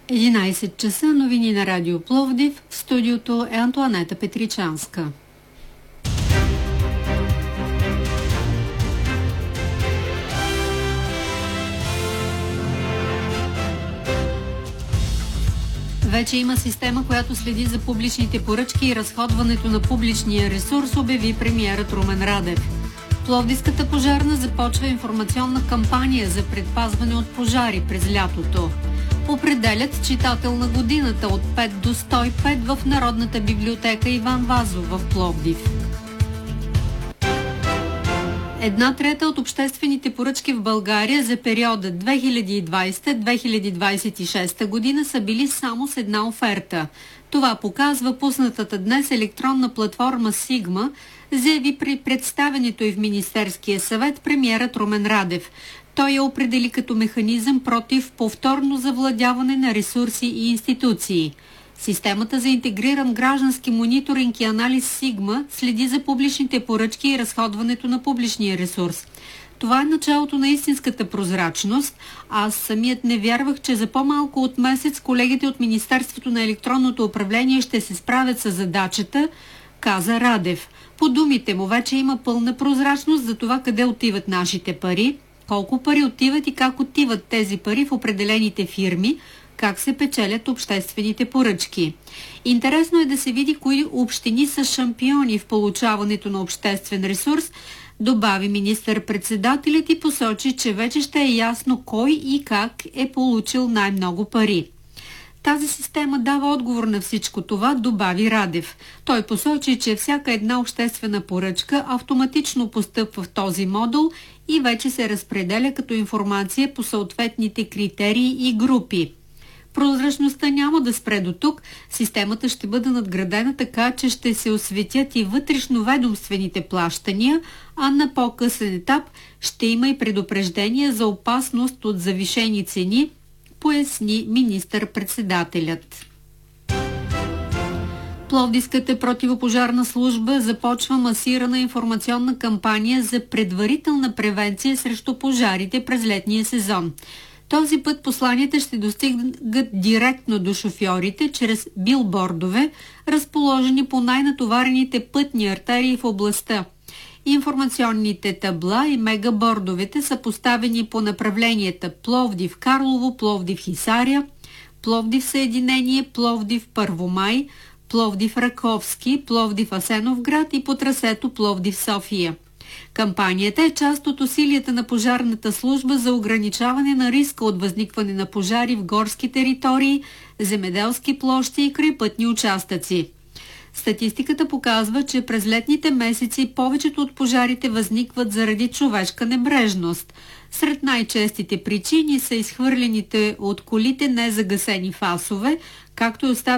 11 часа, новини на Радио Пловдив. В студиото е Антоанета Петричанска. Вече има система, която следи за публичните поръчки и разходването на публичния ресурс, обяви премиерът Румен Радев. Пловдивската пожарна започва информационна кампания за предпазване от пожари през лятото. Определят читател на годината от 5 до 105 в Народната библиотека Иван Вазов в Пловдив. 1/3 от обществените поръчки в България за периода 2020-2026 година са били само с една оферта. Това показва пуснатата днес електронна платформа Сигма, заяви при представенето й в Министерския съвет премиерът Румен Радев. Той я определи като механизъм против повторно завладяване на ресурси и институции. Системата за интегриран граждански мониторинг и анализ Сигма следи за публичните поръчки и разходването на публичния ресурс. Това е началото на истинската прозрачност. Аз самият не вярвах, че за по-малко от месец колегите от Министерството на електронното управление ще се справят с задачата, каза Радев. По думите му вече има пълна прозрачност за това къде отиват нашите пари, колко пари отиват и как отиват тези пари в определените фирми, как се печелят обществените поръчки. Интересно е да се види кои общини са шампиони в получаването на обществен ресурс, добави министър-председателят и посочи, че вече ще е ясно кой и как е получил най-много пари. Тази система дава отговор на всичко това, добави Радев. Той посочи, че всяка една обществена поръчка автоматично постъпва в този модул и вече се разпределя като информация по съответните критерии и групи. Прозрачността няма да спре до тук. Системата ще бъде надградена така, че ще се осветят и вътрешноведомствените плащания, а на по-късен етап ще има и предупреждения за опасност от завишени цени, поясни министър-председателят. Пловдивската противопожарна служба започва масирана информационна кампания за предварителна превенция срещу пожарите през летния сезон. Този път посланията ще достигнат директно до шофьорите чрез билбордове, разположени по най-натоварените пътни артерии в областта. Информационните табла и мегабордовете са поставени по направленията Пловдив-Карлово, Пловдив-Хисаря, Пловдив-Съединение, Пловдив-Първомай, Пловдив-Раковски, Пловдив-Асеновград и по трасето Пловдив-София. Кампанията е част от усилията на пожарната служба за ограничаване на риска от възникване на пожари в горски територии, земеделски площи и крайпътни участъци. Статистиката показва, че през летните месеци повечето от пожарите възникват заради човешка небрежност. Сред най-честите причини са изхвърлените от колите незагасени фасове, както и